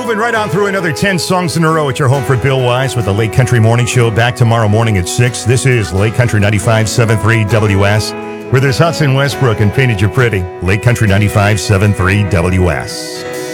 moving right on through another 10 songs in a row at your home for Bill Wise with the Lake Country Morning Show. Back tomorrow morning at 6. This is Lake Country 95.73 WS, where there's Hudson Westbrook and Painted You Pretty. Lake Country 95.73 WS.